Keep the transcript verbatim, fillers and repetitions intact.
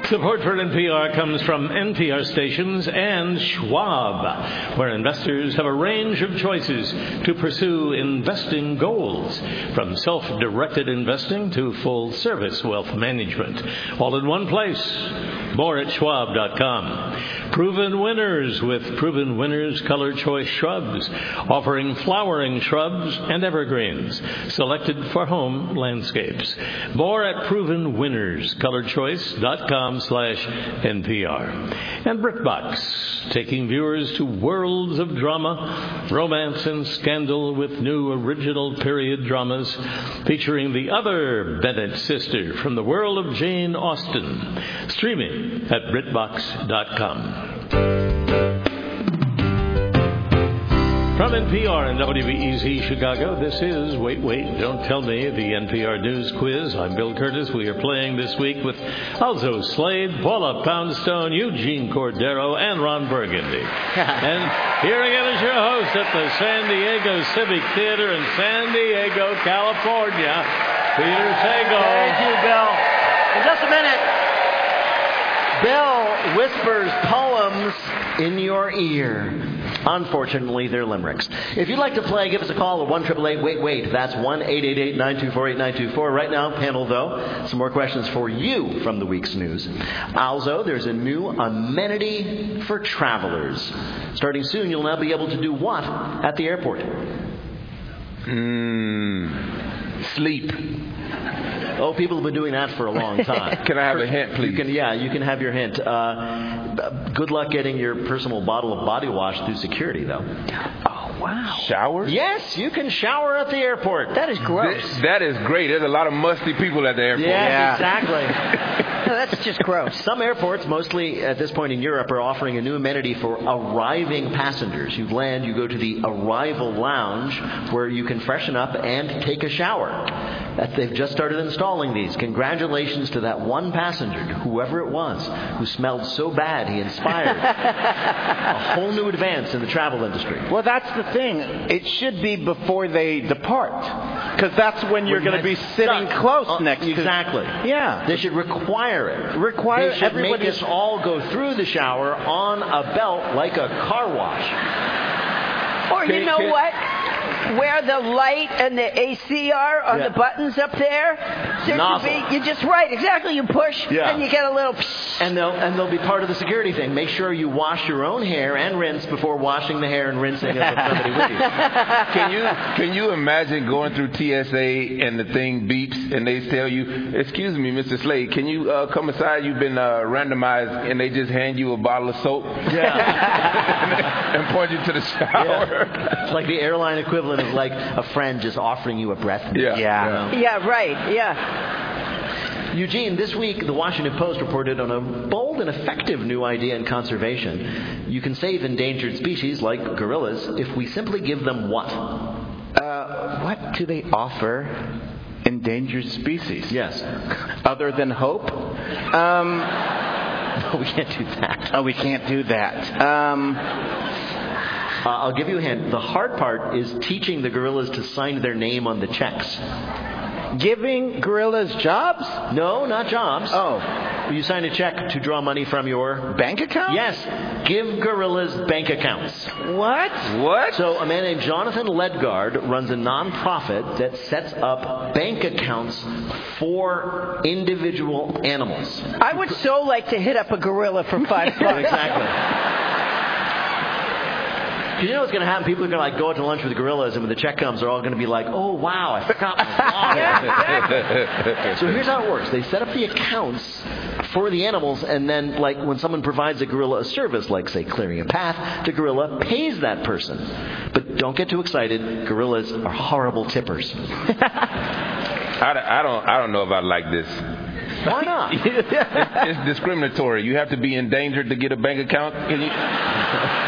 Support for N P R comes from N P R stations and Schwab, where investors have a range of choices to pursue investing goals, from self-directed investing to full-service wealth management, all in one place. More at schwab dot com. Proven winners with Proven Winners Color Choice Shrubs, offering flowering shrubs and evergreens selected for home landscapes. More at proven winners color choice dot com slash N P R. And BritBox, taking viewers to worlds of drama, romance, and scandal with new original period dramas featuring the other Bennett sister from the world of Jane Austen. Streaming at Brit Box dot com. From N P R and W B E Z Chicago, this is Wait, Wait, Don't Tell Me, the N P R News Quiz. I'm Bill Curtis. We are playing this week with Alzo Slade, Paula Poundstone, Eugene Cordero, and Ron Burgundy. And here again is your host at the San Diego Civic Theater in San Diego, California, Peter Sagal. Thank you, Bill. In just a minute, Bill whispers poems in your ear. Unfortunately, they're limericks. If you'd like to play, give us a call at one eight eight eight, wait, wait. That's one eight eight eight, nine two four, eight nine two four. Right now, panel, though, some more questions for you from the week's news. Also, there's a new amenity for travelers. Starting soon, you'll now be able to do what at the airport? Mm, sleep. Oh, people have been doing that for a long time. Can I have a hint, please? You can, yeah, you can have your hint. Uh, good luck getting your personal bottle of body wash through security, though. Oh, wow. Shower? Yes, you can shower at the airport. That is gross. Th- that is great. There's a lot of musty people at the airport. Yeah, Yeah. exactly. No, that's just gross. Some airports, mostly at this point in Europe, are offering a new amenity for arriving passengers. You land, you go to the arrival lounge where you can freshen up and take a shower. That they've just started installing these. Congratulations to that one passenger, whoever it was, who smelled so bad he inspired a whole new advance in the travel industry. Well, that's the thing. It should be before they depart, because that's when you're going to be sitting Stuck. close Uh, next to... Exactly. Yeah. They should require it. Require They should make everybody- us all go through the shower on a belt like a car wash. Or you Can- know can- what? Where the light and the A C are on Yeah. the buttons up there. There Nozzle. should be, you just right, exactly. You push Yeah. and you get a little. Psh. And they'll and they'll be part of the security thing. Make sure you wash your own hair and rinse before washing the hair and rinsing it with somebody with you. Can you can you imagine going through T S A and the thing beeps and they tell you, "Excuse me, Mister Slade, can you uh, come aside? You've been uh, randomized," and they just hand you a bottle of soap Yeah. and point you to the shower. Yeah. It's like the airline equivalent of like a friend just offering you a breath mint. Yeah. Yeah. Yeah, right. Yeah. Eugene, this week the Washington Post reported on a bold and effective new idea in conservation. You can save endangered species like gorillas if we simply give them what? Uh, what do they offer endangered species? Yes. Other than hope? Um, No, we can't do that. oh, we can't do that. Um, Uh, I'll give you a hint. The hard part is teaching the gorillas to sign their name on the checks. giving gorillas jobs? No, not jobs. Oh. You sign a check to draw money from your... Bank account? Yes. Give gorillas bank accounts. What? What? So a man named Jonathan Ledgard runs a nonprofit that sets up bank accounts for individual animals. I would so like to hit up a gorilla for five bucks. Exactly. You know what's going to happen? People are going to like go out to lunch with the gorillas, and when the check comes, they're all going to be like, "Oh wow, I forgot my wallet." So here's how it works: they set up the accounts for the animals, and then like when someone provides a gorilla a service, like say clearing a path, the gorilla pays that person. But don't get too excited. Gorillas are horrible tippers. I, I don't I don't know if I like this. Why not? It's, it's discriminatory. You have to be endangered to get a bank account. Can you?